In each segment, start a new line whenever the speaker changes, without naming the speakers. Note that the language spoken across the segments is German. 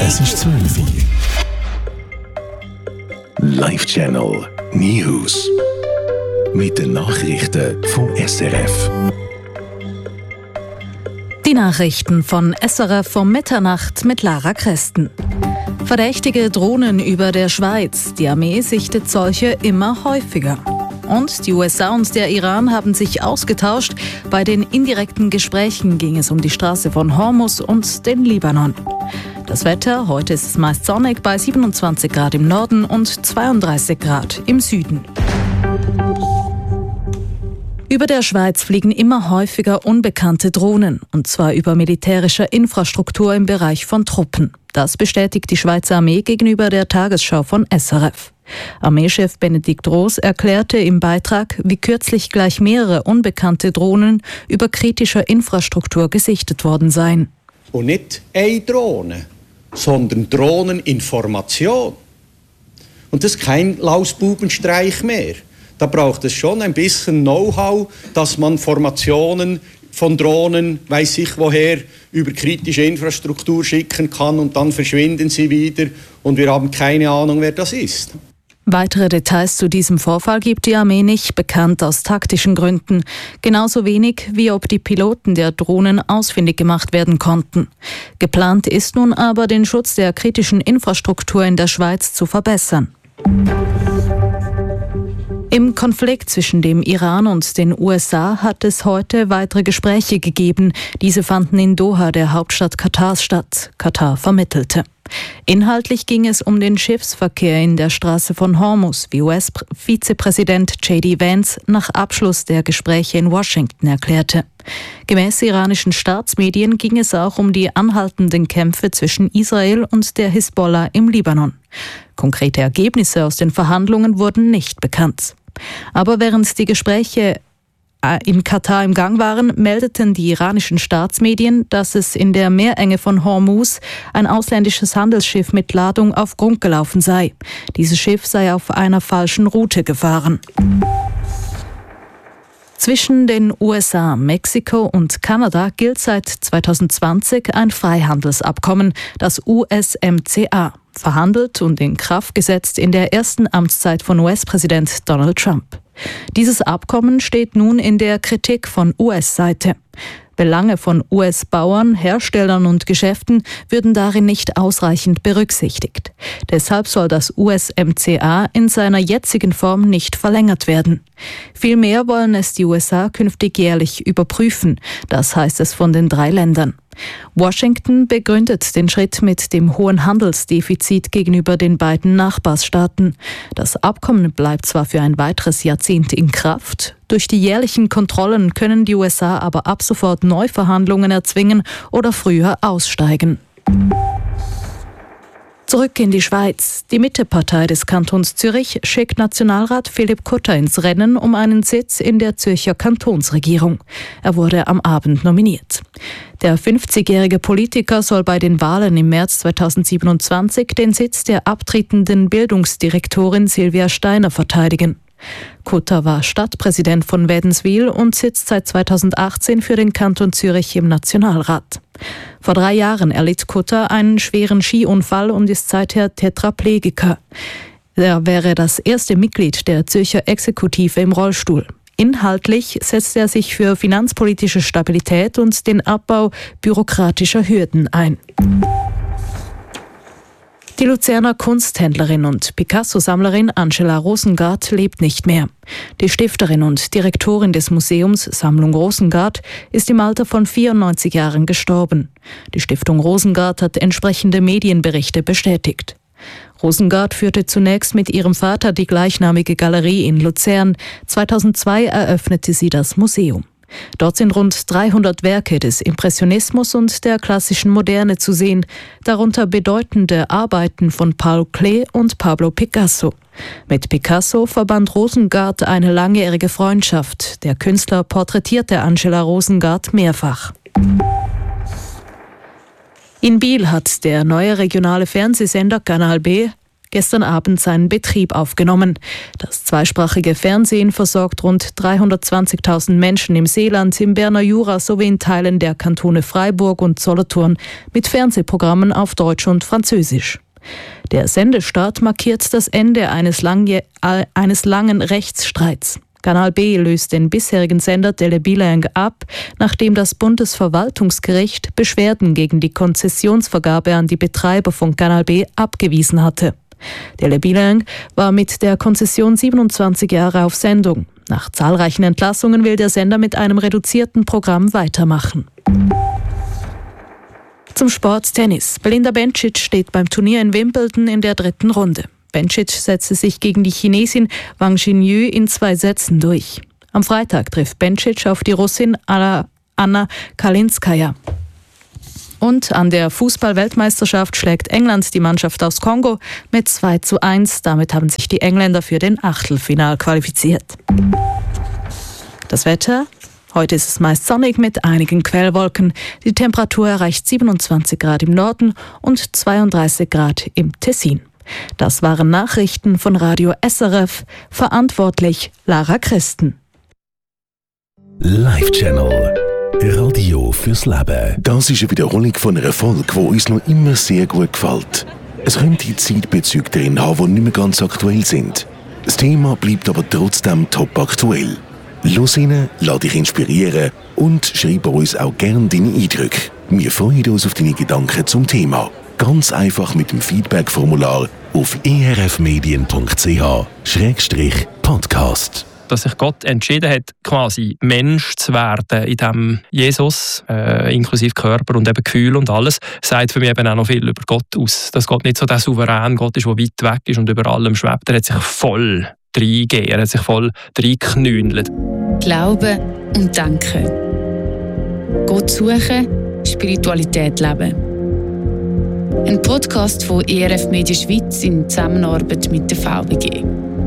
Es ist 12 Uhr. Live-Channel News. Mit den Nachrichten vom SRF.
Die Nachrichten von SRF um Mitternacht mit Lara Kresten. Verdächtige Drohnen über der Schweiz. Die Armee sichtet solche immer häufiger. Und die USA und der Iran haben sich ausgetauscht. Bei den indirekten Gesprächen ging es um die Straße von Hormuz und den Libanon. Das Wetter, heute ist es meist sonnig bei 27 Grad im Norden und 32 Grad im Süden. Über der Schweiz fliegen immer häufiger unbekannte Drohnen, und zwar über militärischer Infrastruktur im Bereich von Truppen. Das bestätigt die Schweizer Armee gegenüber der Tagesschau von SRF. Armeechef Benedikt Roos erklärte im Beitrag, wie kürzlich gleich mehrere unbekannte Drohnen über kritischer Infrastruktur gesichtet worden seien.
Und nicht eine Drohne, sondern Drohneninformation. Und das ist kein Lausbubenstreich mehr. Da braucht es schon ein bisschen Know-how, dass man Formationen von Drohnen, weiß ich woher, über kritische Infrastruktur schicken kann und dann verschwinden sie wieder und wir haben keine Ahnung, wer das ist.
Weitere Details zu diesem Vorfall gibt die Armee nicht bekannt aus taktischen Gründen. Genauso wenig, wie ob die Piloten der Drohnen ausfindig gemacht werden konnten. Geplant ist nun aber, den Schutz der kritischen Infrastruktur in der Schweiz zu verbessern. Im Konflikt zwischen dem Iran und den USA hat es heute weitere Gespräche gegeben. Diese fanden in Doha, der Hauptstadt Katars, statt. Katar vermittelte. Inhaltlich ging es um den Schiffsverkehr in der Straße von Hormuz, wie US-Vizepräsident J.D. Vance nach Abschluss der Gespräche in Washington erklärte. Gemäß iranischen Staatsmedien ging es auch um die anhaltenden Kämpfe zwischen Israel und der Hisbollah im Libanon. Konkrete Ergebnisse aus den Verhandlungen wurden nicht bekannt. Aber während die Gespräche in Katar im Gang waren, meldeten die iranischen Staatsmedien, dass es in der Meerenge von Hormuz ein ausländisches Handelsschiff mit Ladung auf Grund gelaufen sei. Dieses Schiff sei auf einer falschen Route gefahren. Zwischen den USA, Mexiko und Kanada gilt seit 2020 ein Freihandelsabkommen, das USMCA, verhandelt und in Kraft gesetzt in der ersten Amtszeit von US-Präsident Donald Trump. Dieses Abkommen steht nun in der Kritik von US-Seite. Belange von US-Bauern, Herstellern und Geschäften würden darin nicht ausreichend berücksichtigt. Deshalb soll das USMCA in seiner jetzigen Form nicht verlängert werden. Vielmehr wollen es die USA künftig jährlich überprüfen. Das heißt es von den 3 Ländern. Washington begründet den Schritt mit dem hohen Handelsdefizit gegenüber den beiden Nachbarstaaten. Das Abkommen bleibt zwar für ein weiteres Jahrzehnt in Kraft. Durch die jährlichen Kontrollen können die USA aber ab sofort Neuverhandlungen erzwingen oder früher aussteigen. Zurück in die Schweiz. Die Mittepartei des Kantons Zürich schickt Nationalrat Philipp Kutter ins Rennen um einen Sitz in der Zürcher Kantonsregierung. Er wurde am Abend nominiert. Der 50-jährige Politiker soll bei den Wahlen im März 2027 den Sitz der abtretenden Bildungsdirektorin Silvia Steiner verteidigen. Kutter war Stadtpräsident von Wädenswil und sitzt seit 2018 für den Kanton Zürich im Nationalrat. Vor 3 Jahren erlitt Kutter einen schweren Skiunfall und ist seither Tetraplegiker. Er wäre das erste Mitglied der Zürcher Exekutive im Rollstuhl. Inhaltlich setzt er sich für finanzpolitische Stabilität und den Abbau bürokratischer Hürden ein. Die Luzerner Kunsthändlerin und Picasso-Sammlerin Angela Rosengart lebt nicht mehr. Die Stifterin und Direktorin des Museums Sammlung Rosengart ist im Alter von 94 Jahren gestorben. Die Stiftung Rosengart hat entsprechende Medienberichte bestätigt. Rosengart führte zunächst mit ihrem Vater die gleichnamige Galerie in Luzern. 2002 eröffnete sie das Museum. Dort sind rund 300 Werke des Impressionismus und der klassischen Moderne zu sehen, darunter bedeutende Arbeiten von Paul Klee und Pablo Picasso. Mit Picasso verband Rosengart eine langjährige Freundschaft. Der Künstler porträtierte Angela Rosengart mehrfach. In Biel hat der neue regionale Fernsehsender Kanal B gestern Abend seinen Betrieb aufgenommen. Das zweisprachige Fernsehen versorgt rund 320.000 Menschen im Seeland, im Berner Jura sowie in Teilen der Kantone Freiburg und Solothurn mit Fernsehprogrammen auf Deutsch und Französisch. Der Sendestart markiert das Ende eines langen Rechtsstreits. Kanal B löst den bisherigen Sender Télé Bilingue ab, nachdem das Bundesverwaltungsgericht Beschwerden gegen die Konzessionsvergabe an die Betreiber von Kanal B abgewiesen hatte. Télé Bilingue war mit der Konzession 27 Jahre auf Sendung. Nach zahlreichen Entlassungen will der Sender mit einem reduzierten Programm weitermachen. Zum Sport Tennis. Belinda Bencic steht beim Turnier in Wimbledon in der 3. Runde. Bencic setzte sich gegen die Chinesin Wang Xinyu in 2 Sätzen durch. Am Freitag trifft Bencic auf die Russin Anna Kalinskaya. Und an der Fußball-Weltmeisterschaft schlägt England die Mannschaft aus Kongo mit 2:1. Damit haben sich die Engländer für den Achtelfinal qualifiziert. Das Wetter? Heute ist es meist sonnig mit einigen Quellwolken. Die Temperatur erreicht 27 Grad im Norden und 32 Grad im Tessin. Das waren Nachrichten von Radio SRF. Verantwortlich Lara Christen.
Live-Channel. Radio fürs Leben. Das ist eine Wiederholung von einer Folge, die uns noch immer sehr gut gefällt. Es könnte Zeitbezüge drin haben, die nicht mehr ganz aktuell sind. Das Thema bleibt aber trotzdem top aktuell. Los rein, lass dich inspirieren und schreib uns auch gerne deine Eindrücke. Wir freuen uns auf deine Gedanken zum Thema. Ganz einfach mit dem Feedback-Formular auf erfmedien.ch/podcast.
Dass sich Gott entschieden hat, quasi Mensch zu werden, in dem Jesus, inklusive Körper und eben Gefühl und alles, sagt für mich eben auch noch viel über Gott aus. Dass Gott nicht so der souveräne Gott ist, der weit weg ist und über allem schwebt. Er hat sich voll reingegeben, er hat sich voll reingeknündelt.
Glauben und denken. Gott suchen, Spiritualität leben. Ein Podcast von ERF Media Schweiz in Zusammenarbeit mit der VBG.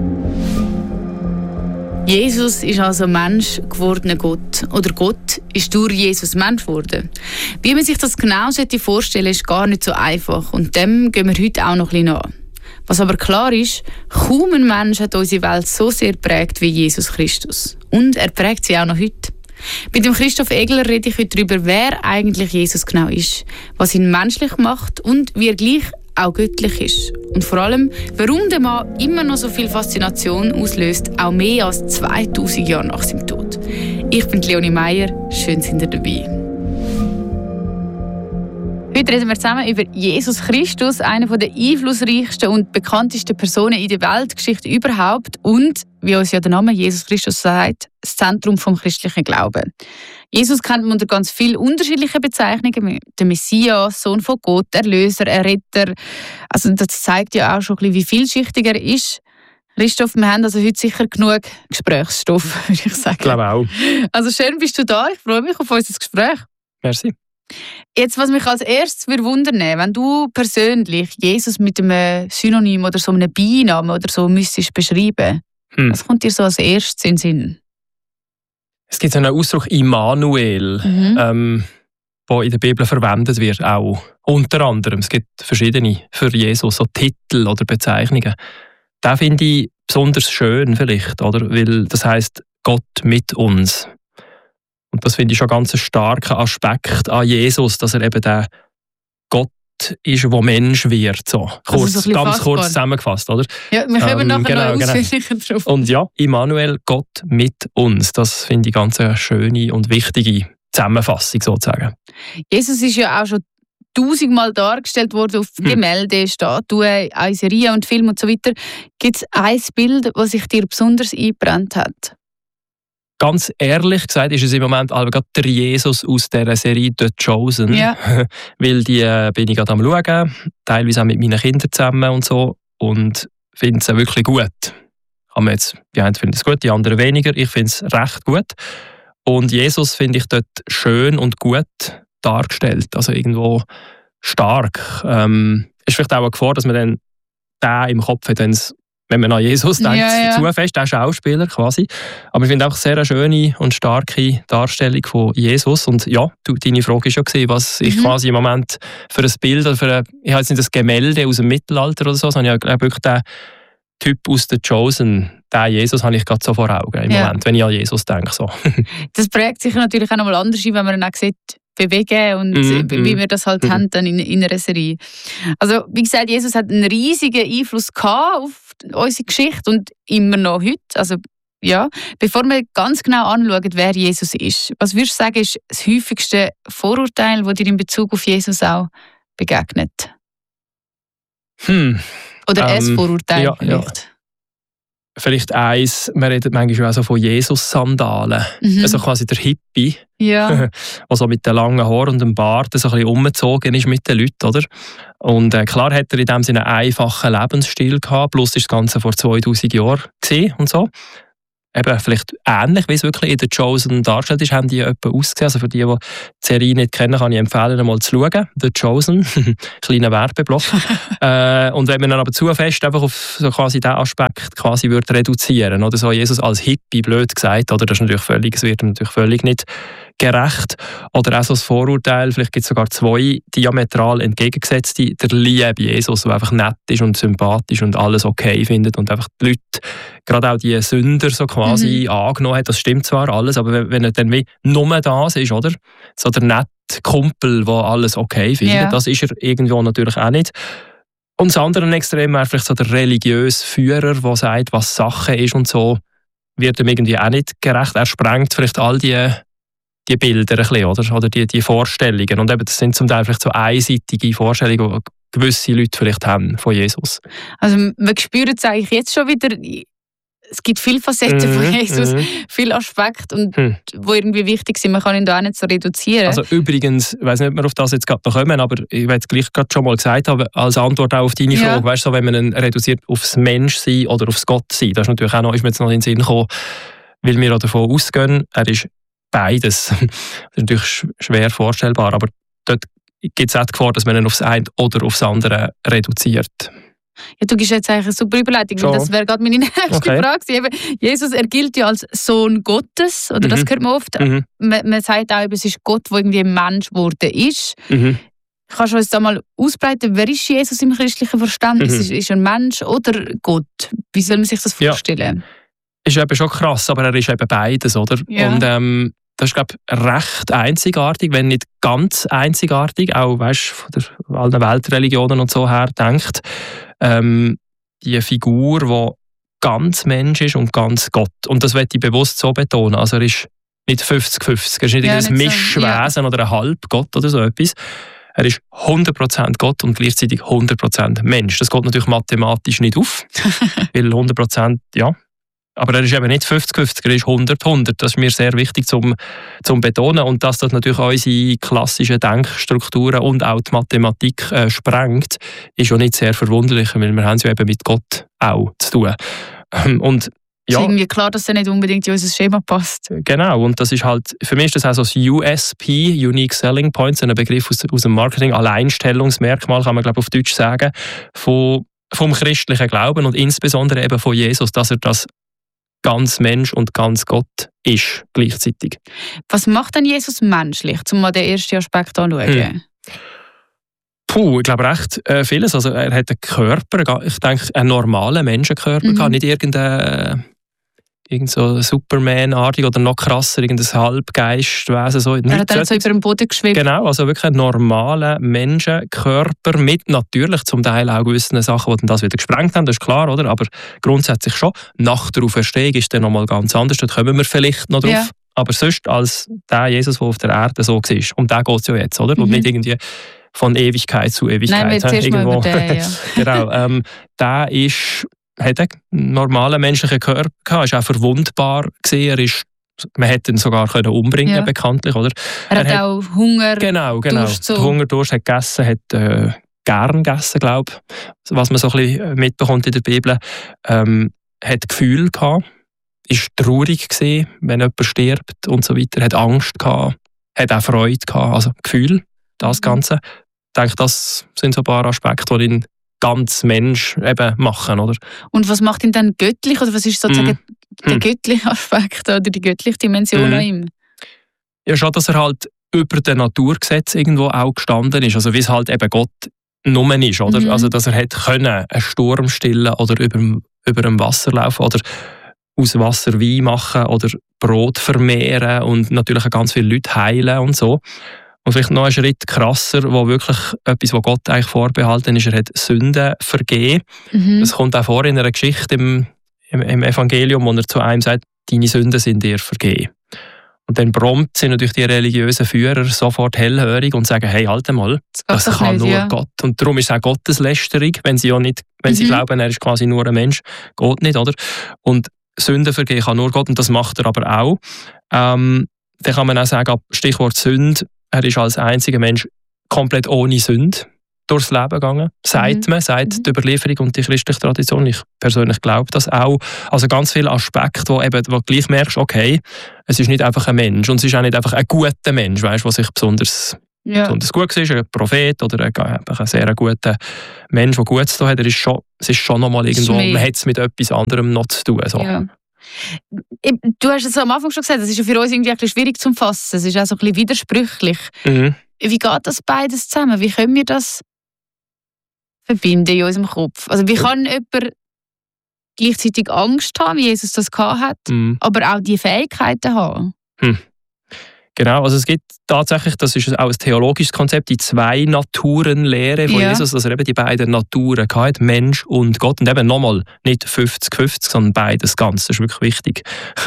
Jesus ist also Mensch gewordener Gott. Oder Gott ist durch Jesus Mensch geworden. Wie man sich das genau vorstellen sollte, ist gar nicht so einfach. Und dem gehen wir heute auch noch ein bisschen nach. Was aber klar ist, kaum ein Mensch hat unsere Welt so sehr geprägt wie Jesus Christus. Und er prägt sie auch noch heute. Mit dem Christoph Egler rede ich heute darüber, wer eigentlich Jesus genau ist, was ihn menschlich macht und wie er gleich auch göttlich ist. Und vor allem, warum der Mann immer noch so viel Faszination auslöst, auch mehr als 2000 Jahre nach seinem Tod. Ich bin Leonie Meier, schön sind ihr dabei. Heute reden wir zusammen über Jesus Christus, einer der einflussreichsten und bekanntesten Personen in der Weltgeschichte überhaupt und, wie uns ja der Name Jesus Christus sagt, das Zentrum vom christlichen Glauben. Jesus kennt man unter ganz vielen unterschiedlichen Bezeichnungen. Der Messias, Sohn von Gott, Erlöser, Erretter. Also das zeigt ja auch schon ein bisschen, wie vielschichtig er ist. Christoph, wir haben also heute sicher genug Gesprächsstoff, würde ich sagen. Ich glaube auch. Also schön bist du da, ich freue mich auf unser Gespräch. Merci. Jetzt, was mich als erstes wundern würde, wenn du persönlich Jesus mit einem Synonym oder so einem Beinamen oder so müsstest beschreiben, was kommt dir so als erstes in den Sinn?
Es gibt einen Ausdruck Immanuel, der in der Bibel verwendet wird, auch unter anderem. Es gibt verschiedene für Jesus, so Titel oder Bezeichnungen. Den finde ich besonders schön vielleicht, oder? Weil das heisst Gott mit uns. Und das finde ich schon ganz einen starken Aspekt an Jesus, dass er eben der Gott ist, der Mensch wird. So.
Also
Ganz kurz zusammengefasst, oder?
Ja, wir kommen nachher noch ausführlicher drauf.
Und ja, Immanuel, Gott mit uns. Das finde ich ganz eine schöne und wichtige Zusammenfassung sozusagen.
Jesus ist ja auch schon 1000-mal dargestellt worden auf Gemälde, Statuen, Serien und Filmen und so weiter. Gibt es ein Bild, das sich dir besonders eingebrannt hat?
Ganz ehrlich gesagt ist es im Moment aber gerade der Jesus aus dieser Serie «The Chosen». Ja. Weil die bin ich gerade am Schauen, teilweise auch mit meinen Kindern zusammen und so. Und finde es wirklich gut. Die einen finden es gut, die anderen weniger. Ich finde es recht gut. Und Jesus finde ich dort schön und gut dargestellt. Also irgendwo stark. Ist vielleicht auch eine Gefahr, dass man dann den im Kopf hat, wenn es wenn man an Jesus denkt, zu fest, der Schauspieler quasi. Aber ich finde einfach sehr eine schöne und starke Darstellung von Jesus. Und ja, deine Frage war ja, was ich quasi im Moment für ein Bild oder ich habe jetzt nicht das Gemälde aus dem Mittelalter oder so, sondern ich habe wirklich den Typ aus The Chosen, den Jesus, habe ich gerade so vor Augen im Moment, wenn ich an Jesus denke. So.
Das prägt sich natürlich auch nochmal anders, wenn man dann auch sieht, bewegen und wie wir das halt haben dann in einer Serie. Also wie gesagt, Jesus hat einen riesigen Einfluss gehabt auf unsere Geschichte und immer noch heute. Also ja, bevor wir ganz genau anschauen, wer Jesus ist, was würdest du sagen, ist das häufigste Vorurteil, das dir in Bezug auf Jesus auch begegnet? Oder ein Vorurteil vielleicht? Ja.
Vielleicht eins, man redet manchmal auch so von Jesus-Sandalen. Also quasi der Hippie, der so mit den langen Haaren und dem Bart so ein bisschen umgezogen ist mit den Leuten, oder? Und klar hat er in dem Sinne einen einfachen Lebensstil gehabt, plus ist das Ganze vor 2000 Jahren gewesen und so. Eben vielleicht ähnlich, wie es wirklich in The Chosen dargestellt ist, haben die etwa ausgesehen. Also für die die Serie nicht kennen, kann ich empfehlen, einmal zu schauen. The Chosen, kleiner Werbeblock. Und wenn man dann aber zu fest einfach auf so quasi diesen Aspekt quasi würde reduzieren, oder so Jesus als Hippie, blöd gesagt, oder das ist natürlich völlig, es wird natürlich völlig nicht gerecht. Oder auch so das Vorurteil, vielleicht gibt es sogar zwei diametral entgegengesetzte, der liebe Jesus, der einfach nett ist und sympathisch und alles okay findet und einfach die Leute, gerade auch die Sünder so quasi angenommen hat. Das stimmt zwar alles, aber wenn er dann wie nur das ist, oder? So der nette Kumpel, der alles okay findet, das ist er irgendwo natürlich auch nicht. Und das andere Extrem wäre vielleicht so der religiöse Führer, der sagt, was Sache ist und so, wird ihm irgendwie auch nicht gerecht. Er sprengt vielleicht all die Bilder ein bisschen, oder die Vorstellungen. Und eben, das sind zum Teil vielleicht so einseitige Vorstellungen, die gewisse Leute vielleicht haben von Jesus.
Also man spürt es eigentlich jetzt schon wieder, es gibt viele Facetten von Jesus, viele Aspekte, und wo irgendwie wichtig sind. Man kann ihn da auch nicht so reduzieren.
Also übrigens, ich weiss nicht, ob wir auf das jetzt gerade noch kommen, aber ich werde es gleich gerade schon mal gesagt haben, als Antwort auch auf deine Frage, weißt du, so, wenn man ihn reduziert aufs Menschsein oder aufs Gottsein, das ist natürlich auch noch, ist mir jetzt noch in den Sinn gekommen, weil wir auch davon ausgehen, er ist beides. Das ist natürlich schwer vorstellbar, aber dort gibt es auch die Gefahr, dass man ihn aufs eine oder aufs andere reduziert.
Ja, du gibst jetzt eigentlich eine super Überleitung, weil das wäre gerade meine nächste Frage. Eben, Jesus, er gilt ja als Sohn Gottes, oder das hört man oft. Man sagt auch, es ist Gott, der irgendwie ein Mensch geworden ist. Kannst du uns da mal ausbreiten, wer ist Jesus im christlichen Verständnis? Ist er ein Mensch oder Gott? Wie soll man sich das vorstellen?
Ist eben schon krass, aber er ist eben beides, oder?
Ja.
Und das ist, glaube ich, recht einzigartig, wenn nicht ganz einzigartig, auch von allen Weltreligionen und so her denkt. Die Figur, die ganz Mensch ist und ganz Gott. Und das möchte ich bewusst so betonen. Also er ist nicht 50-50, er ist nicht ein Mischwesen oder ein Halbgott oder so etwas. Er ist 100% Gott und gleichzeitig 100% Mensch. Das geht natürlich mathematisch nicht auf, weil 100%, aber er ist eben nicht 50-50, er ist 100-100. Das ist mir sehr wichtig zum betonen. Und dass das natürlich unsere klassischen Denkstrukturen und auch die Mathematik sprengt, ist ja nicht sehr verwunderlich, weil wir haben es ja eben mit Gott auch zu tun. Und
ist irgendwie klar, dass er nicht unbedingt in unser Schema passt.
Genau, und das ist halt, für mich ist das auch so das USP, Unique Selling Points, ein Begriff aus dem Marketing, Alleinstellungsmerkmal, kann man glaube ich auf Deutsch sagen, vom christlichen Glauben und insbesondere eben von Jesus, dass er das ganz Mensch und ganz Gott ist gleichzeitig.
Was macht denn Jesus menschlich, um mal den ersten Aspekt anzuschauen?
Ich glaube recht vieles. Also er hat einen Körper, ich denke, einen normalen Menschenkörper, nicht irgend so Superman-artig oder noch krasser, irgendein Halbgeistwesen. So.
Er hat so über den Boden geschwebt.
Genau, also wirklich einen normalen Menschenkörper mit natürlich zum Teil auch gewissen Sachen, die das wieder gesprengt haben, das ist klar, oder? Aber grundsätzlich schon. Nach der Auferstehung ist dann nochmal ganz anders, da kommen wir vielleicht noch drauf. Ja. Aber sonst als der Jesus, der auf der Erde so war. Um den geht es ja jetzt, oder? Und nicht irgendwie von Ewigkeit zu Ewigkeit.
Nein, wir zuerst mal über den,
Genau, der hat einen normalen menschlichen Körper gehabt, ist auch verwundbar gewesen, man hätte ihn sogar umbringen bekanntlich, oder?
Er hat auch Hunger,
genau.
Durst. So.
Hunger, Durst, hat gegessen, hat gern gegessen, glaube ich, was man so ein bisschen mitbekommt in der Bibel. Hat Gefühl gehabt, ist traurig gewesen, wenn jemand stirbt und so weiter, hat Angst gehabt, hat auch Freude gehabt, also Gefühl, das Ganze. Ich denke, das sind so ein paar Aspekte, die ihn ganz Mensch eben machen, oder?
Und was macht ihn dann göttlich? Oder was ist sozusagen der göttliche Aspekt oder die göttliche Dimension an ihm?
Ja, schon, dass er halt über den Naturgesetz irgendwo auch gestanden ist. Also wie es halt eben Gott nur ist, oder? Also dass er hätte können einen Sturm stillen oder über dem Wasser laufen oder aus Wasser Wein machen oder Brot vermehren und natürlich ganz viele Leute heilen und so. Und vielleicht noch einen Schritt krasser, wo wirklich etwas, was Gott eigentlich vorbehalten ist, er hat Sünden vergeben. Das kommt auch vor in einer Geschichte im Evangelium, wo er zu einem sagt, deine Sünden sind dir vergeben. Und dann prompt sind natürlich die religiösen Führer sofort hellhörig und sagen, hey, halt mal, das kann nicht, nur Gott. Und darum ist es auch Gotteslästerung, wenn sie sie glauben, er ist quasi nur ein Mensch, geht nicht, oder? Und Sünden vergeben kann nur Gott und das macht er aber auch. Dann kann man auch sagen, Stichwort Sünde, er ist als einziger Mensch komplett ohne Sünde durchs Leben gegangen, sagt die Überlieferung und die christliche Tradition. Ich persönlich glaube das auch. Also ganz viele Aspekte, wo du gleich merkst, okay, es ist nicht einfach ein Mensch und es ist auch nicht einfach ein guter Mensch, weißt, der sich besonders gut ist, ein Prophet oder ein sehr guter Mensch, der Gutes zu tun hat. Es ist schon nochmal irgendwo, man hat es mit etwas anderem noch zu tun. So. Ja.
Du hast es am Anfang schon gesagt, es ist ja für uns irgendwie ein bisschen schwierig zu fassen. Es ist auch so ein bisschen widersprüchlich. Wie geht das beides zusammen? Wie können wir das verbinden in unserem Kopf? Also wie kann jemand gleichzeitig Angst haben, wie Jesus das gehabt hat, aber auch die Fähigkeiten haben?
Genau, also es gibt tatsächlich, das ist auch ein theologisches Konzept, die Zwei-Naturen-Lehre von Jesus, dass er eben die beiden Naturen hat, Mensch und Gott. Und eben nochmal, nicht 50-50, sondern beides ganz, das ist wirklich wichtig.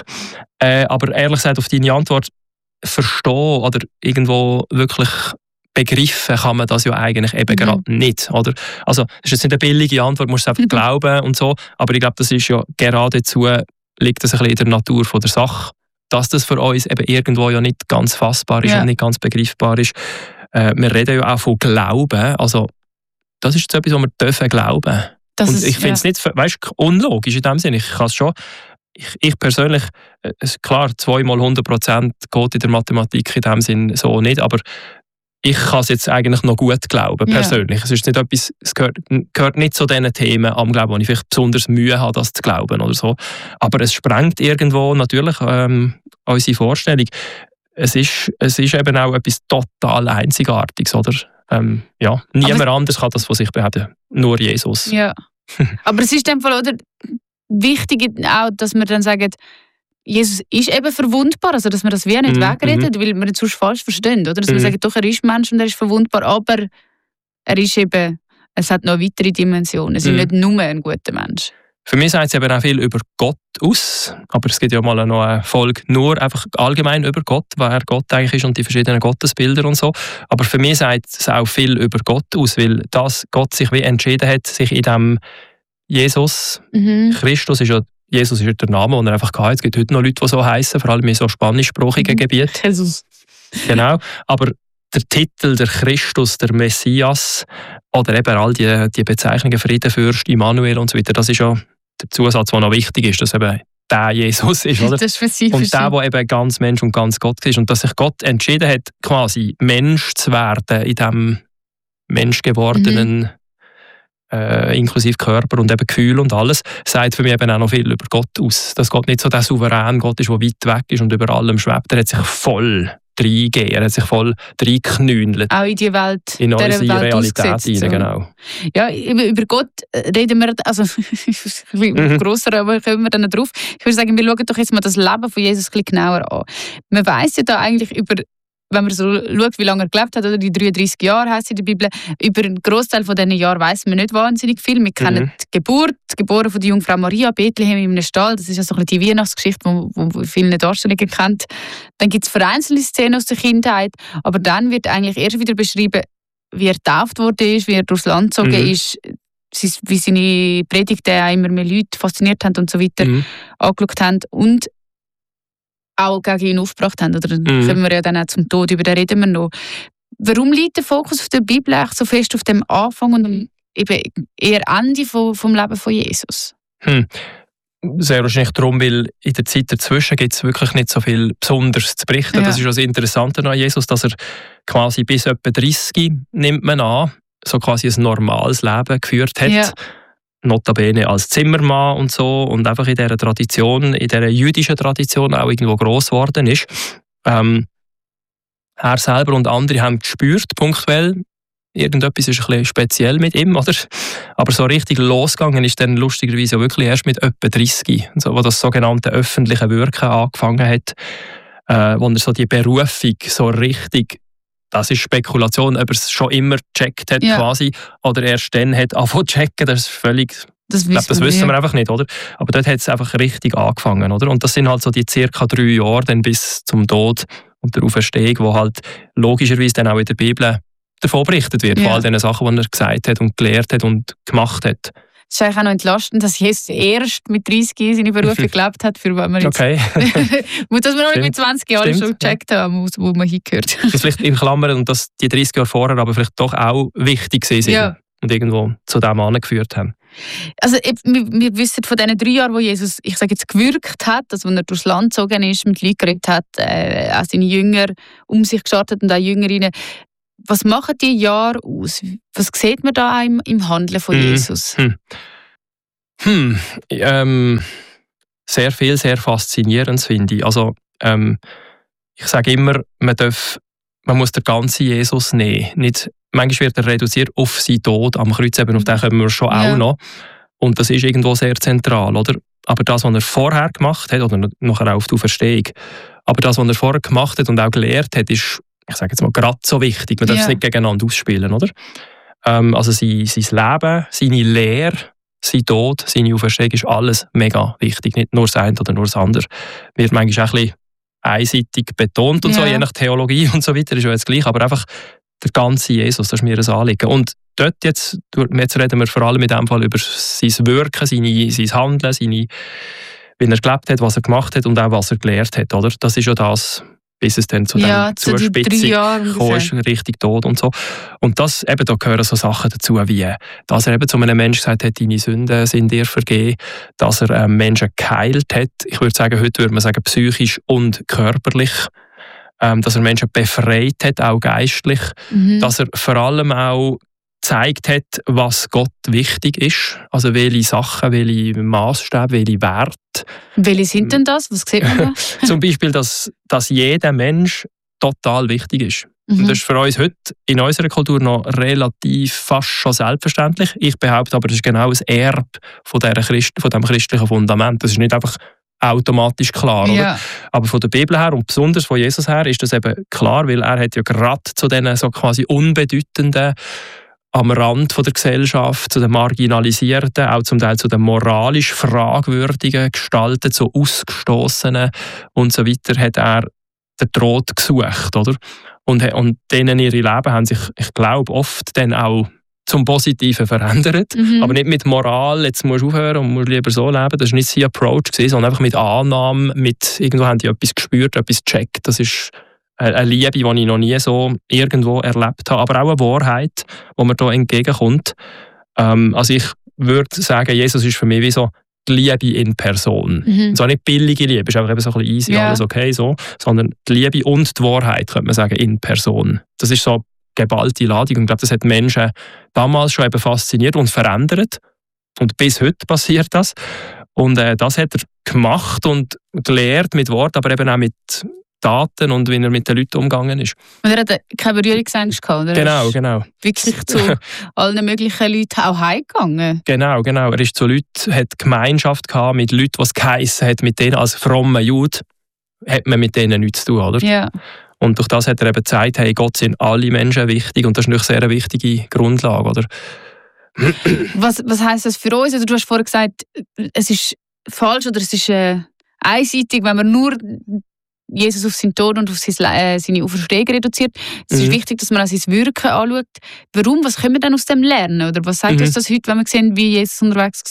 Aber ehrlich gesagt, auf deine Antwort, verstehen oder irgendwo wirklich begriffen kann man das ja eigentlich eben gerade nicht. Oder? Also das ist jetzt nicht eine billige Antwort, musst du einfach glauben und so, aber ich glaube, das ist ja geradezu, liegt das ein bisschen in der Natur von der Sache, dass das für uns eben irgendwo ja nicht ganz fassbar ist und nicht ganz begreifbar ist. Wir reden ja auch von Glauben, also das ist jetzt etwas, was wir dürfen glauben. Und ich finde es nicht, unlogisch in dem Sinne. Ich kann es schon, ich persönlich, klar, 2 mal 100% geht in der Mathematik in dem Sinn so nicht, aber ich kann es jetzt eigentlich noch gut glauben, persönlich. Es ist nicht etwas, es gehört nicht zu diesen Themen am Glauben, wo ich vielleicht besonders Mühe habe, das zu glauben oder so. Aber es sprengt irgendwo natürlich unsere Vorstellung. Es ist eben auch etwas total Einzigartiges, oder? Niemand anders kann das von sich behaupten, nur Jesus.
Ja. Aber es ist in dem Fall, oder, wichtig auch, dass wir dann sagen, Jesus ist eben verwundbar, also dass wir das wie nicht wegredet, weil wir es sonst falsch verstehen, oder? Dass wir sagen, doch, er ist Mensch und er ist verwundbar, aber er ist eben, es hat noch eine weitere Dimension. Es ist nicht nur ein guter Mensch.
Für mich sagt es eben auch viel über Gott aus, aber es gibt ja mal noch eine Folge nur einfach allgemein über Gott, wer Gott eigentlich ist und die verschiedenen Gottesbilder und so. Aber für mich sagt es auch viel über Gott aus, weil das Gott sich wie entschieden hat, sich in dem Jesus, Christus ist ja, Jesus ist der Name, den er einfach hatte. Es gibt heute noch Leute, die so heißen, vor allem in so spanischsprachigen Gebieten.
Jesus.
Genau, aber der Titel, der Christus, der Messias oder eben all die Bezeichnungen, Friedenfürst, Immanuel und so weiter, das ist ja der Zusatz, der noch wichtig ist, dass eben der Jesus ist, oder?
Das ist
und der eben ganz Mensch und ganz Gott ist. Und dass sich Gott entschieden hat, quasi Mensch zu werden in diesem menschgewordenen inklusive Körper und eben Gefühl und alles, sagt für mich eben auch noch viel über Gott aus. Dass Gott nicht so der souveräne Gott ist, der weit weg ist und über allem schwebt. Er hat sich voll reingegeben, er hat sich voll reingeknündelt.
Auch in die Welt,
in unsere Realität rein,
so.
Genau.
Ja, über Gott reden wir, also grosser, aber kommen wir dann noch drauf. Ich würde sagen, wir schauen doch jetzt mal das Leben von Jesus ein bisschen genauer an. Man weiss ja da eigentlich über, wenn man so schaut, wie lange er gelebt hat, oder die 33 Jahre heisst in der Bibel, über einen Großteil von diesen Jahren weiss man nicht wahnsinnig viel. Wir kennen die Geburt, geboren von der Jungfrau Maria, Bethlehem in einem Stall. Das ist ja so ein bisschen die Weihnachtsgeschichte, die viele Darstellungen kennt. Dann gibt es vereinzelte Szenen aus der Kindheit, aber dann wird eigentlich erst wieder beschrieben, wie er getauft wurde, wie er durchs Land gezogen ist, wie seine Predigten auch immer mehr Leute fasziniert haben und so weiter angeschaut haben und auch gegen ihn aufgebracht haben. Oder dann kommen wir ja dann auch zum Tod, über den reden wir noch. Warum liegt der Fokus auf der Bibel eigentlich so fest auf dem Anfang und eben eher Ende vom Leben von Jesus?
Sehr wahrscheinlich darum, weil in der Zeit dazwischen gibt es wirklich nicht so viel Besonderes zu berichten. Ja. Das ist das Interessante an Jesus, dass er quasi bis etwa 30 nimmt man an, so quasi ein normales Leben geführt hat.
Ja.
Notabene als Zimmermann und so, und einfach in dieser Tradition, in dieser jüdischen Tradition auch irgendwo gross geworden ist. Er selber und andere haben gespürt, punktuell, irgendetwas ist ein bisschen speziell mit ihm, oder? Aber so richtig losgegangen ist dann lustigerweise ja wirklich erst mit etwa 30, so, wo das sogenannte öffentliche Wirken angefangen hat, wo er so die Berufung so richtig, das ist Spekulation, ob er es schon immer gecheckt hat quasi, oder erst dann hat angefangen zu checken, das ist völlig... Das wissen wir einfach nicht, oder? Aber dort hat es einfach richtig angefangen, oder? Und das sind halt so die circa 3 Jahre dann bis zum Tod und der Auferstehung, wo halt logischerweise dann auch in der Bibel davon berichtet wird, von all den Sachen, die er gesagt hat und gelehrt hat und gemacht hat.
Es ist eigentlich auch noch entlastend, dass Jesus erst mit 30 seine Berufung gelebt hat, für was wir jetzt...
Okay.
dass wir noch nicht mit 20 Jahren schon gecheckt haben, wo man hingehört.
Das vielleicht in Klammern, und dass die 30 Jahre vorher aber vielleicht doch auch wichtig sind und irgendwo zu dem angeführt haben.
Also wir wissen von diesen 3 Jahren, wo Jesus, ich sage jetzt, gewirkt hat, also als er durchs Land gezogen ist, mit Leuten geredet hat, auch seine Jünger um sich gestartet und auch Jüngerinnen. Was machen die Jahre aus? Was sieht man da im Handeln von Jesus? Sehr viel, sehr faszinierend, finde ich. Also, ich sage immer, man muss den ganzen Jesus nehmen. Nicht, manchmal wird er reduziert auf seinen Tod am Kreuz, eben auf den kommen wir schon auch noch. Und das ist irgendwo sehr zentral, oder? Aber das, was er vorher gemacht hat, oder nachher auch auf die Auferstehung, aber das, was er vorher gemacht hat und auch gelehrt hat, ist, ich sage jetzt mal, gerade so wichtig. Man darf es nicht gegeneinander ausspielen, oder? Also sein Leben, seine Lehre, sein Tod, seine Auferstehung ist alles mega wichtig. Nicht nur das eine oder nur das andere. Wird manchmal auch ein bisschen einseitig betont und so, je nach Theologie und so weiter, ist ja jetzt gleich. Aber einfach der ganze Jesus, das ist mir ein Anliegen. Und dort jetzt reden wir vor allem in diesem Fall über sein Wirken, sein Handeln, wie er gelebt hat, was er gemacht hat und auch was er gelehrt hat. Oder? Das ist ja das, bis es dann zu der Zuspitzung kam, richtig Tod und so. Und das, eben, da gehören so Sachen dazu, wie, dass er eben zu einem Menschen gesagt hat, deine Sünden sind dir vergeben, dass er Menschen geheilt hat, ich würde sagen, heute würde man sagen, psychisch und körperlich, dass er Menschen befreit hat, auch geistlich, dass er vor allem auch gezeigt hat, was Gott wichtig ist, also welche Sachen, welche Maßstäbe, welche Werte. Welche sind denn das? Was sieht man da?
Zum Beispiel, dass jeder Mensch total wichtig ist. Und das ist für uns heute in unserer Kultur noch relativ fast schon selbstverständlich. Ich behaupte aber, das ist genau das Erbe von diesem christlichen Fundament. Das ist nicht einfach automatisch klar, oder? Aber von der Bibel her und besonders von Jesus her ist das eben klar, weil er hat ja gerade zu diesen so quasi unbedeutenden, am Rand der Gesellschaft, zu den Marginalisierten, auch zum Teil zu den moralisch fragwürdigen Gestalten, zu Ausgestossenen und so weiter, hat er den Tod gesucht, oder? Und denen ihre Leben haben sich, ich glaube, oft dann auch zum Positiven verändert. Aber nicht mit Moral, jetzt musst du aufhören und musst lieber so leben. Das war nicht sein Approach, sondern einfach mit Annahme, irgendwo haben die etwas gespürt, etwas gecheckt. Das ist eine Liebe, die ich noch nie so irgendwo erlebt habe, aber auch eine Wahrheit, die mir da entgegenkommt. Also ich würde sagen, Jesus ist für mich wie so die Liebe in Person. So nicht billige Liebe, ist einfach eben so ein bisschen easy, alles okay, so, sondern die Liebe und die Wahrheit, könnte man sagen, in Person. Das ist so geballte Ladung und ich glaube, das hat Menschen damals schon eben fasziniert und verändert und bis heute passiert das. Und das hat er gemacht und gelehrt mit Wort, aber eben auch mit Daten und wie er mit den Leuten umgegangen ist.
Und er hat keine Berührungsängste gehabt, oder?
Genau.
Wirklich zu allen möglichen Leuten auch heimgegangen.
Genau. Er ist zu Leuten, hat Gemeinschaft gehabt mit Leuten, was geheissen hat, mit denen als frommer Jude hat man mit denen nichts zu tun, oder?
Ja.
Und durch das hat er eben gezeigt, hey, Gott sind alle Menschen wichtig und das ist natürlich sehr eine wichtige Grundlage, oder?
Was heisst das für uns? Also, du hast vorhin gesagt, es ist falsch oder es ist einseitig, wenn man nur Jesus auf seinen Tod und auf seine Auferstehung reduziert. Es ist wichtig, dass man auch sein Wirken anschaut. Warum? Was können wir denn aus dem lernen? Oder was sagt uns das heute, wenn wir sehen, wie Jesus unterwegs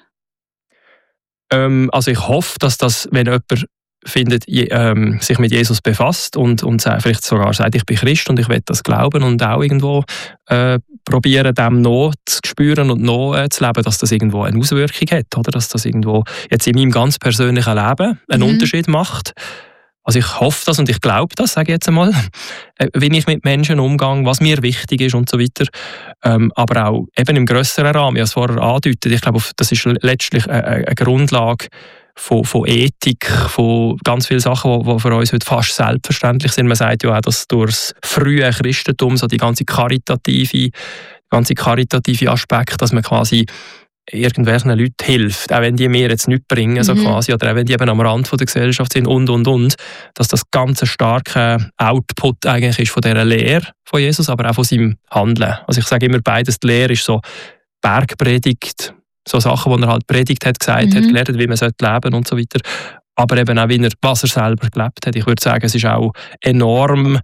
war?
Also ich hoffe, dass das, wenn jemand findet, sich mit Jesus befasst und vielleicht sogar sagt, ich bin Christ und ich will das glauben und auch irgendwo probieren, dem noch zu spüren und noch zu leben, dass das irgendwo eine Auswirkung hat, oder? Dass das irgendwo jetzt in meinem ganz persönlichen Leben einen Unterschied macht. Also ich hoffe das und ich glaube das, sage ich jetzt einmal, wie ich mit Menschen umgehe, was mir wichtig ist und so weiter. Aber auch eben im grösseren Rahmen, ich habe es vorher angedeutet, ich glaube, das ist letztlich eine Grundlage von Ethik, von ganz vielen Sachen, die für uns heute fast selbstverständlich sind. Man sagt ja auch, dass durch das frühe Christentum so die ganze karitative Aspekt, dass man quasi irgendwelchen Leuten hilft, auch wenn die mir jetzt nichts bringen, so quasi, oder auch wenn die eben am Rand von der Gesellschaft sind und, dass das ganze starke Output eigentlich ist von dieser Lehre von Jesus, aber auch von seinem Handeln. Also ich sage immer beides, die Lehre ist so Bergpredigt, so Sachen, die er halt predigt hat, gesagt hat, gelernt, wie man leben sollte und so weiter, aber eben auch, was er selber gelebt hat. Ich würde sagen, es ist auch enorm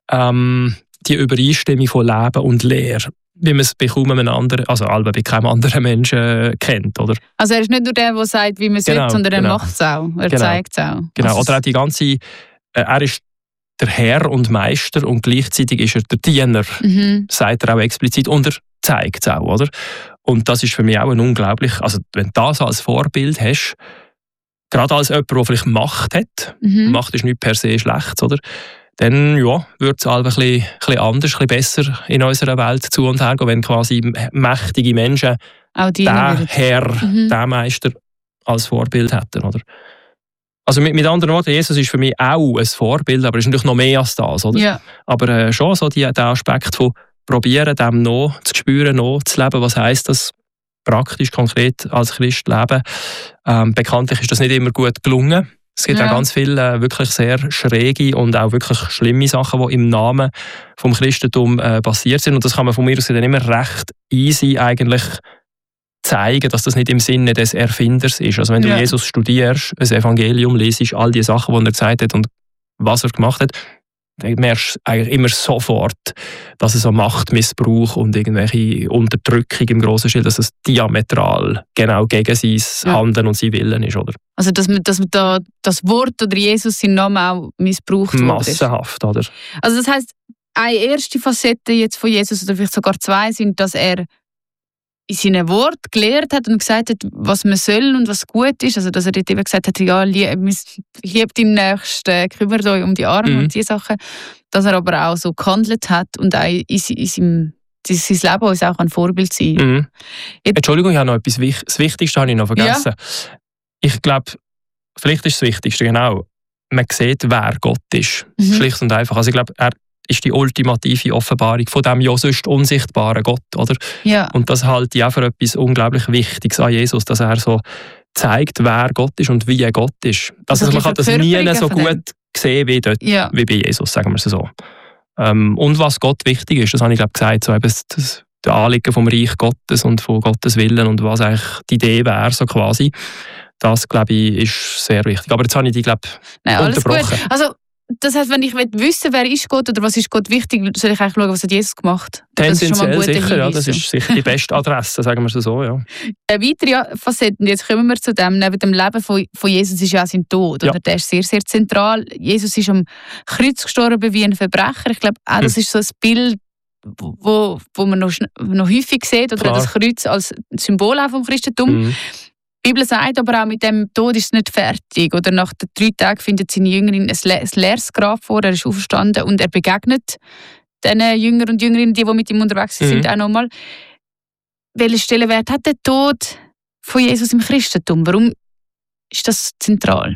die Übereinstimmung von Leben und Lehre, wie man es bei kaum einem anderen, also bei keinem anderen Menschen kennt, oder? Also
er ist nicht nur der sagt, wie man es will, sondern er macht es auch, er zeigt es auch.
Genau,
also
oder auch die ganze, er ist der Herr und Meister und gleichzeitig ist er der Diener, sagt er auch explizit, und er zeigt es auch, oder? Und das ist für mich auch ein unglaublich, also wenn du das als Vorbild hast, gerade als jemand, der vielleicht Macht hat, Macht ist nicht per se schlecht, oder? Dann wird es ein bisschen anders, ein bisschen besser in unserer Welt zu und her gehen, wenn quasi mächtige Menschen den Herr, den Meister als Vorbild hätten. Oder? Also mit anderen Worten, Jesus ist für mich auch ein Vorbild, aber er ist natürlich noch mehr als das. Oder? Ja. Aber schon so der Aspekt von probieren, dem noch zu spüren, noch zu leben, was heisst das praktisch, konkret als Christ leben. Bekanntlich ist das nicht immer gut gelungen. Es gibt auch ganz viele wirklich sehr schräge und auch wirklich schlimme Sachen, die im Namen vom Christentum passiert sind. Und das kann man von mir aus dann immer recht easy eigentlich zeigen, dass das nicht im Sinne des Erfinders ist. Also wenn du Jesus studierst, ein Evangelium liest, all die Sachen, die er gesagt hat und was er gemacht hat, dann merkst du eigentlich immer sofort, dass es so Machtmissbrauch und irgendwelche Unterdrückung im grossen Stil, dass es diametral genau gegen sein Handeln und sein Willen ist, oder?
Also dass man da das Wort oder Jesus seinen Namen auch missbraucht wurde.
Massenhaft, oder?
Also das heisst, eine erste Facette jetzt von Jesus, oder vielleicht sogar zwei, sind, dass er in seinen Worten gelehrt hat und gesagt hat, was man soll und was gut ist. Also dass er dort eben gesagt hat, ja, liebt deinen Nächsten, kümmert euch um die Armen und diese Sachen. Dass er aber auch so gehandelt hat und auch in sein Leben uns auch ein Vorbild sein.
Entschuldigung, ich habe noch etwas, das Wichtigste habe ich noch vergessen. Ja. Ich glaube, vielleicht ist das Wichtigste, genau, man sieht, wer Gott ist. Schlicht und einfach. Also ich glaube, er ist die ultimative Offenbarung von dem ja sonst unsichtbaren Gott, oder? Ja. Und das halte ich auch für etwas unglaublich Wichtiges an Jesus, dass er so zeigt, wer Gott ist und wie er Gott ist. Also man kann das nie so gut sehen wie dort, wie bei Jesus, sagen wir es so. Und was Gott wichtig ist, das habe ich glaube gesagt, so eben das Anliegen vom Reich Gottes und von Gottes Willen und was eigentlich die Idee wäre, so quasi. Das, glaube ich, ist sehr wichtig. Aber jetzt habe ich die, glaube ich, unterbrochen.
Gut. Also, das heisst, wenn ich wissen, wer ist Gott oder was ist Gott wichtig, soll ich eigentlich schauen, was hat Jesus gemacht?
Tendenziell sicher, ja, das ist sicher die beste Adresse, sagen wir es so. Ja.
Weitere Facetten, jetzt kommen wir zu dem, neben dem Leben von Jesus ist ja auch sein Tod. Oder? Der ist sehr, sehr zentral. Jesus ist am Kreuz gestorben wie ein Verbrecher. Ich glaube, auch das ist so ein Bild, wo man noch häufig sieht, oder das Kreuz als Symbol auch vom Christentum. Die Bibel sagt aber auch, mit dem Tod ist es nicht fertig. Oder nach den 3 Tagen findet seine Jüngerin ein leeres Grab vor, er ist auferstanden und er begegnet den Jüngern und Jüngerinnen, die mit ihm unterwegs sind, auch nochmal. Welchen Stellenwert hat der Tod von Jesus im Christentum? Warum ist das zentral?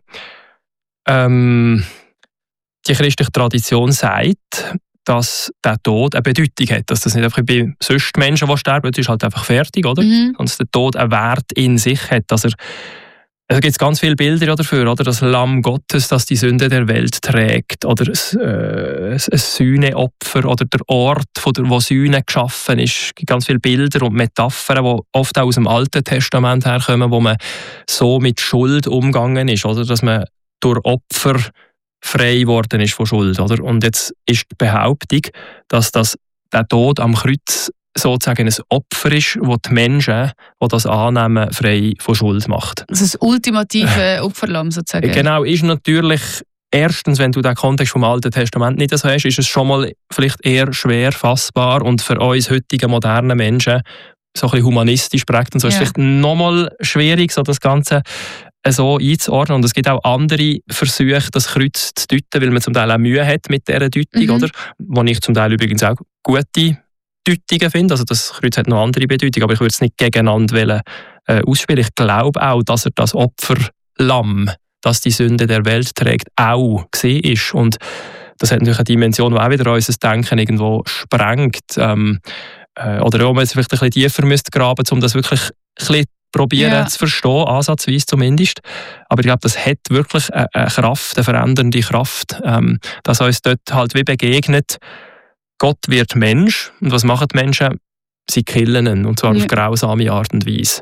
Die christliche Tradition sagt, dass der Tod eine Bedeutung hat. Dass das nicht einfach bei sonst Menschen, die sterben, ist halt einfach fertig, oder? Und dass der Tod einen Wert in sich hat. Dass gibt es ganz viele Bilder dafür, oder? Das Lamm Gottes, das die Sünde der Welt trägt. Oder ein Sühneopfer. Oder der Ort, wo Sühne geschaffen ist. Es gibt ganz viele Bilder und Metaphern, die oft auch aus dem Alten Testament herkommen, wo man so mit Schuld umgegangen ist. Oder? Dass man durch Opfer frei geworden ist von Schuld. Oder? Und jetzt ist die Behauptung, dass der Tod am Kreuz sozusagen ein Opfer ist, das die Menschen, die das annehmen, frei von Schuld macht.
Also das ultimative Opferlamm sozusagen.
Genau, ist natürlich erstens, wenn du den Kontext vom Alten Testament nicht so hast, ist es schon mal vielleicht eher schwer fassbar und für uns heutige moderne Menschen so ein bisschen humanistisch prägt und so ist es vielleicht nochmal schwierig, so das Ganze so einzuordnen. Und es gibt auch andere Versuche, das Kreuz zu deuten, weil man zum Teil auch Mühe hat mit dieser Deutung, oder? Wo ich zum Teil übrigens auch gute Deutungen finde. Also das Kreuz hat noch andere Bedeutung, aber ich würde es nicht gegeneinander ausspielen. Ich glaube auch, dass er das Opferlamm, das die Sünde der Welt trägt, auch gesehen ist. Und das hat natürlich eine Dimension, die auch wieder unser Denken irgendwo sprengt. Oder wo man jetzt vielleicht ein bisschen tiefer müsste graben, um das wirklich ein bisschen probieren zu verstehen, ansatzweise zumindest. Aber ich glaube, das hat wirklich eine Kraft, eine verändernde Kraft, dass uns dort halt wie begegnet, Gott wird Mensch. Und was machen die Menschen? Sie killen ihn, und zwar auf grausame Art und Weise.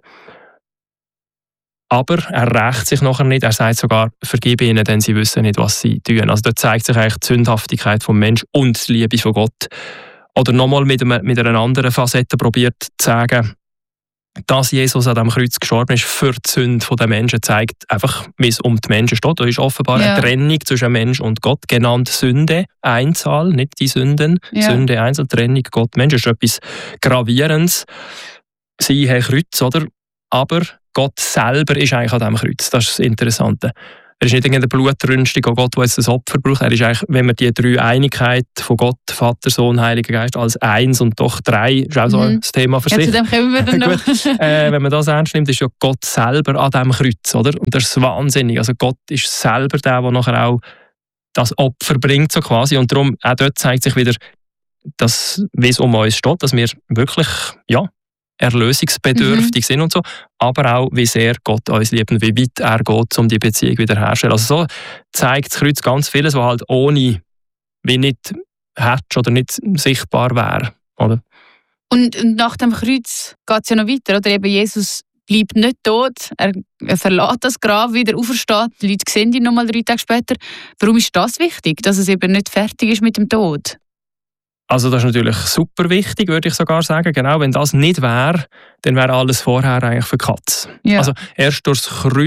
Aber er rächt sich nachher nicht, er sagt sogar, vergib ihnen, denn sie wissen nicht, was sie tun. Also dort zeigt sich eigentlich die Sündhaftigkeit vom Menschen und die Liebe von Gott. Oder nochmal mit einer anderen Facette probiert zu sagen, dass Jesus an diesem Kreuz gestorben ist für die Sünde der Menschen, zeigt einfach, wie es um die Menschen steht. Da ist offenbar eine Trennung zwischen Mensch und Gott, genannt Sünde, Einzahl, nicht die Sünden. Sünde, Einzahl, Trennung, Gott, Mensch, ist etwas Gravierendes. Sie haben Kreuz, oder? Aber Gott selber ist eigentlich an diesem Kreuz. Das ist das Interessante. Er ist nicht irgendeine blutrünstiger Gott, der jetzt das Opfer braucht. Er ist eigentlich, wenn man die drei Einigkeit von Gott, Vater, Sohn, Heiliger Geist als eins und doch drei, ist auch so ein Thema für sich.
Zu dem kommen wir dann noch.
Wenn man das ernst nimmt, ist ja Gott selber an diesem Kreuz, oder? Und das ist wahnsinnig. Also Gott ist selber der nachher auch das Opfer bringt, so quasi. Und darum, auch dort zeigt sich wieder, dass, wie es um uns steht, dass wir wirklich, erlösungsbedürftig sind und so, aber auch, wie sehr Gott uns liebt und wie weit er geht, um die Beziehung wiederherzustellen. Also so zeigt das Kreuz ganz vieles, was halt ohne, wie nicht hättest oder nicht sichtbar wäre. Oder?
Und nach dem Kreuz geht es ja noch weiter, oder? Eben Jesus bleibt nicht tot, er verlässt das Grab wieder, aufersteht, die Leute sehen ihn nochmal 3 Tage später. Warum ist das wichtig, dass es eben nicht fertig ist mit dem Tod?
Also das ist natürlich super wichtig, würde ich sogar sagen. Genau, wenn das nicht wäre, dann wäre alles vorher eigentlich für die Katz. Ja. Also erst durch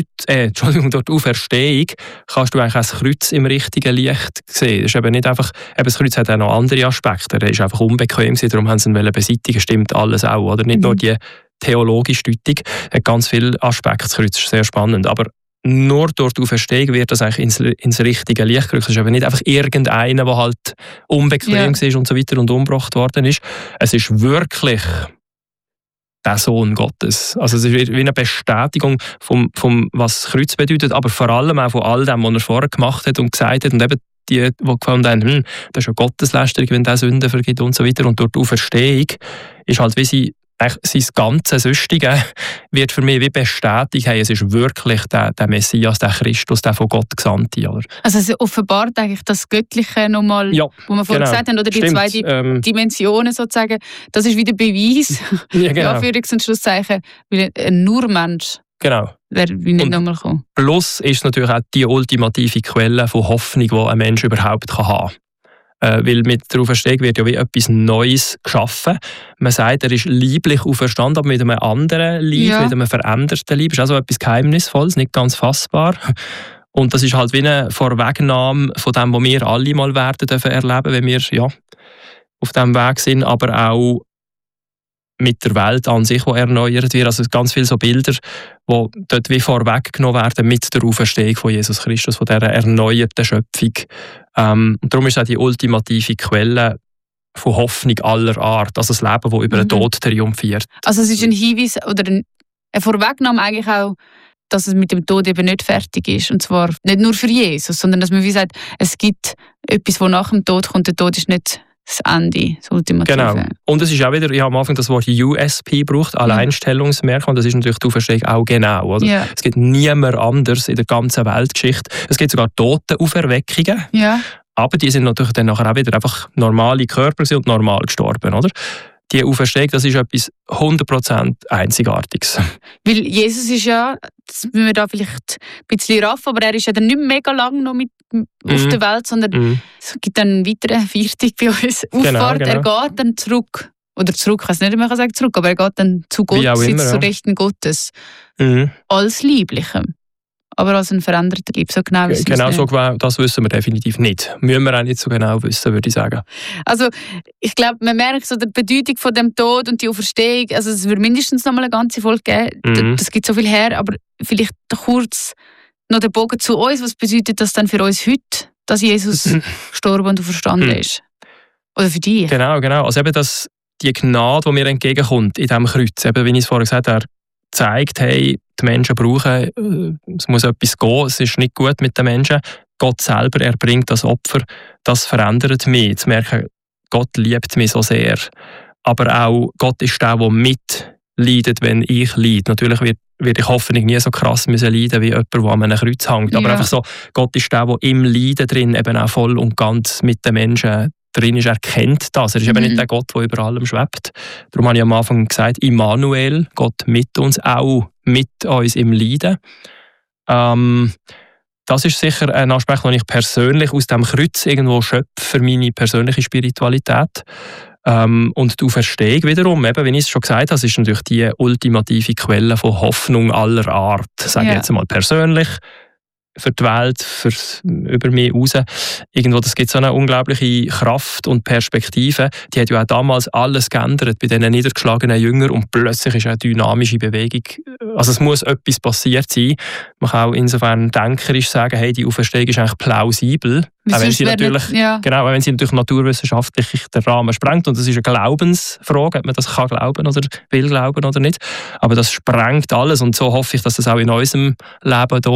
die Auferstehung kannst du eigentlich das Kreuz im richtigen Licht sehen. Das ist eben nicht einfach, das Kreuz hat auch noch andere Aspekte. Er ist einfach unbequem, darum haben sie ihn beseitigen, stimmt alles auch. Oder? Nicht nur die theologische Deutung, hat ganz viele Aspekte. Das Kreuz ist sehr spannend, aber nur durch die Auferstehung wird das eigentlich ins richtige Licht gerückt. Es ist aber nicht einfach irgendeiner, der halt unbequem war und so weiter und umgebracht worden ist. Es ist wirklich der Sohn Gottes. Also es ist wie eine Bestätigung vom was das Kreuz bedeutet, aber vor allem auch von all dem, was er vorher gemacht hat und gesagt hat. Und eben die gefunden haben, das ist ja Gotteslästerung, wenn der Sünden vergibt und so weiter. Und durch die Auferstehung ist halt wie sein ganzes Süstige wird für mich wie bestätigt, hey, es ist wirklich der Messias, der Christus, der von Gott Gesandte. Oder?
Also es offenbart eigentlich das Göttliche nochmal, wo wir vorhin gesagt haben, oder die zwei Dimensionen sozusagen, das ist wieder Beweis, Anführungs- und Schlusszeichen, weil ein Nur-Mensch wäre wie nicht nochmal kommen.
Plus ist natürlich auch die ultimative Quelle von Hoffnung, die ein Mensch überhaupt haben kann. Weil mit der Auferstehung wird ja wie etwas Neues geschaffen. Man sagt, er ist lieblich auferstanden, aber mit einem anderen Lieb, mit einem veränderten Lieb. Das ist also etwas Geheimnisvolles, nicht ganz fassbar. Und das ist halt wie eine Vorwegnahme von dem, was wir alle mal werden dürfen erleben, wenn wir auf diesem Weg sind, aber auch mit der Welt an sich, die erneuert wird. Also ganz viele so Bilder, die dort wie vorweggenommen werden mit der Auferstehung von Jesus Christus, von dieser erneuerten Schöpfung. Und darum ist es auch die ultimative Quelle von Hoffnung aller Art, also das Leben, das über den Tod triumphiert.
Also es ist ein Hinweis oder eine Vorwegnahme eigentlich auch, dass es mit dem Tod eben nicht fertig ist. Und zwar nicht nur für Jesus, sondern dass man wie sagt, es gibt etwas, das nach dem Tod kommt. Der Tod ist nicht das Ende, das Ultimative. Genau.
Und es ist auch wieder, ich habe am Anfang das Wort USP gebraucht, Alleinstellungsmerkmal, und das ist natürlich die Auferstehung auch genau. Oder? Ja. Es gibt niemand anders in der ganzen Weltgeschichte. Es gibt sogar Totenauferweckungen, aber die sind natürlich dann nachher auch wieder einfach normale Körper und normal gestorben. Oder? Die Auferstehung, das ist etwas 100% Einzigartiges.
Weil Jesus ist ja, das müssen wir da vielleicht ein bisschen raffen, aber er ist ja dann nicht mega lang noch auf der Welt, sondern es gibt dann einen weiteren Viertag bei uns. Auffahrt, genau. Er geht dann zurück. Oder zurück, ich weiß nicht, ob man sagen zurück, aber er geht dann zu Gott, sitzt zu Rechten Gottes. Als Lieblichem. aber als ein veränderter Leib. So genau wissen
genau so genau, das wissen wir definitiv nicht. Müssen wir auch nicht so genau wissen, würde ich sagen.
Also ich glaube, man merkt so die Bedeutung von dem Tod und die Auferstehung, also es würde mindestens noch mal eine ganze Folge geben. Das gibt so viel her, aber vielleicht kurz noch den Bogen zu uns. Was bedeutet das dann für uns heute, dass Jesus gestorben und auferstanden ist? Oder für dich?
Genau. Also eben die Gnade, die mir entgegenkommt in diesem Kreuz, eben, wie ich es vorher gesagt habe, zeigt, hey, die Menschen brauchen, es muss etwas gehen, es ist nicht gut mit den Menschen. Gott selber, er bringt das Opfer, das verändert mich. Zu merken, Gott liebt mich so sehr. Aber auch Gott ist der mitleidet, wenn ich leide. Natürlich wird ich hoffentlich nie so krass müssen leiden wie jemand, der an einem Kreuz hängt. Aber einfach so, Gott ist der im Leiden drin eben auch voll und ganz mit den Menschen drin ist. Er kennt das. Er ist eben nicht der Gott, der über allem schwebt. Darum habe ich am Anfang gesagt, Immanuel, Gott mit uns, auch mit uns im Leiden. Das ist sicher ein Aspekt, den ich persönlich aus dem Kreuz irgendwo schöpfe für meine persönliche Spiritualität. Und die Auferstehung wiederum, eben, wie ich es schon gesagt habe, ist natürlich die ultimative Quelle von Hoffnung aller Art. Sage ich jetzt mal persönlich, für die Welt, über mich raus. Irgendwo, das gibt so eine unglaubliche Kraft und Perspektive. Die hat ja auch damals alles geändert bei diesen niedergeschlagenen Jüngern und plötzlich ist eine dynamische Bewegung. Also es muss etwas passiert sein. Man kann auch insofern denkerisch sagen, hey, die Auferstehung ist eigentlich plausibel. Auch wenn sie natürlich, genau, wenn sie natürlich naturwissenschaftlich den Rahmen sprengt. Und das ist eine Glaubensfrage, ob man das kann glauben oder will glauben oder nicht. Aber das sprengt alles und so hoffe ich, dass das auch in unserem Leben hier